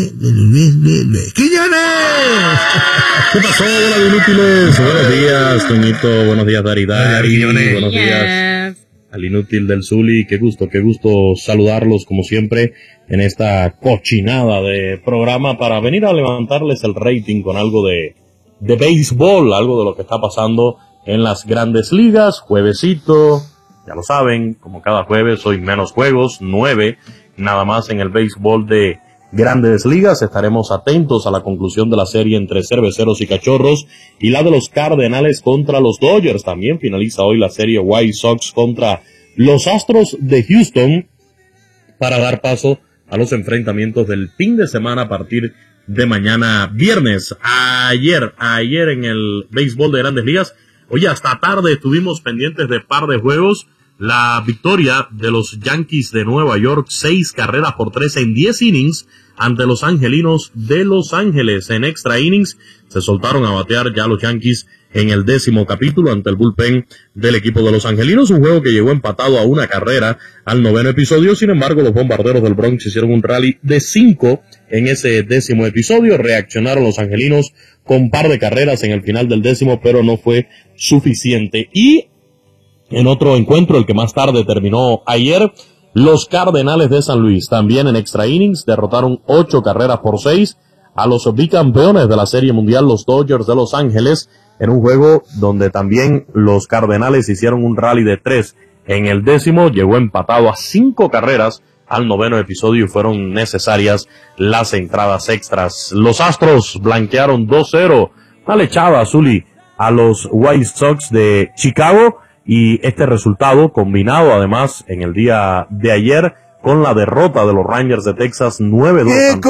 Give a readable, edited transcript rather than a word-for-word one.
¡Quiñones! ¿Qué pasó? Hola, inútiles. Buenos días, Toñito. Buenos días, Dari. Buenos días al inútil del Zuli. Qué gusto saludarlos como siempre en esta cochinada de programa para venir a levantarles el rating con algo de béisbol, algo de lo que está pasando en las grandes ligas. Juevesito, ya lo saben, como cada jueves hoy menos juegos, 9 nada más en el béisbol de Grandes Ligas. Estaremos atentos a la conclusión de la serie entre Cerveceros y Cachorros y la de los Cardenales contra los Dodgers. También finaliza hoy la serie White Sox contra los Astros de Houston para dar paso a los enfrentamientos del fin de semana a partir de mañana viernes. Ayer en el béisbol de Grandes Ligas, oye, hasta tarde estuvimos pendientes de par de juegos. La victoria de los Yankees de Nueva York, 6-3 en 10 innings ante los Angelinos de Los Ángeles. En extra innings se soltaron a batear ya los Yankees en el 10º capítulo ante el bullpen del equipo de los Angelinos. Un juego que llegó empatado a 1 carrera al 9º episodio. Sin embargo, los Bombarderos del Bronx hicieron un rally de 5 en ese 10º episodio. Reaccionaron los Angelinos con par de carreras en el final del 10º, pero no fue suficiente. Y en otro encuentro, el que más tarde terminó ayer, los Cardenales de San Luis, también en extra innings, derrotaron 8-6 a los bicampeones de la Serie Mundial, los Dodgers de Los Ángeles, en un juego donde también los Cardenales hicieron un rally de 3 en el 10º, llegó empatado a 5 carreras al 9º episodio y fueron necesarias las entradas extras. Los Astros blanquearon 2-0, una lechada, Zuli, a los White Sox de Chicago. Y este resultado, combinado además en el día de ayer con la derrota de los Rangers de Texas 9-2 ante